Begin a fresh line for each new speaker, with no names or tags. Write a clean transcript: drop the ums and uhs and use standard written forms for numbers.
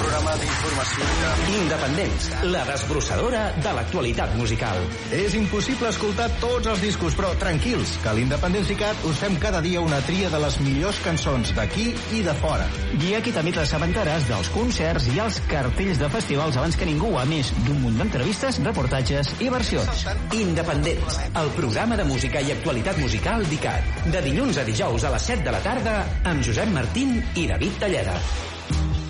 programa d'informació
Independents, la desbrossadora de l'actualitat musical.
És impossible escoltar tots els discos, però tranquils, que a l'Independents ICAT us fem cada dia una tria de les millors cançons d'aquí i de fora.
I aquí també t'assabentaràs dels concerts i els cartells de festivals abans que ningú, a més d'un munt d'entrevistes, reportatges i versions.
Independents, el programa de música i actualitat musical d'ICAT. De dilluns a dijous a les 7 de la tarda amb Josep Martín i David Talleda.